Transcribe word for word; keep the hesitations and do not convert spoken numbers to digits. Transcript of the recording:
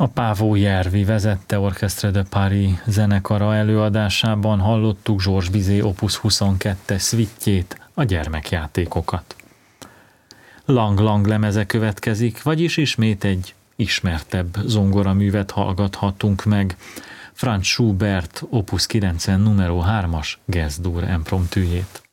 A Pavot Järvi vezette Orchestre de Paris zenekara előadásában hallottuk Georges Bizet opus huszonkettes szvittjét, a gyermekjátékokat. Lang-Lang lemeze következik, vagyis ismét egy ismertebb zongoraművet hallgathatunk meg. Franz Schubert opus kilencven numero hármas Gess-dur impromptujét.